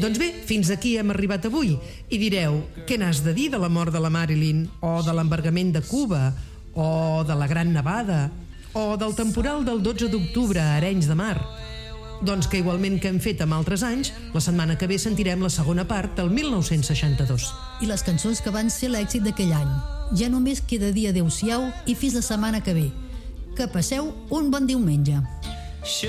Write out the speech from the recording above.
Doncs bé, fins aquí hem arribat avui. I direu, què n'has de dir de la mort de la Marilyn, o de l'embargament de Cuba, o de la Gran Nevada, o del temporal del 12 d'octubre a Arenys de Mar? Doncs que igualment que hem fet amb altres anys, la setmana que ve sentirem la segona part del 1962. I les cançons que van ser l'èxit d'aquell any. Ja només queda dir adeu-siau i fins la setmana que ve. Que passeu un bon diumenge.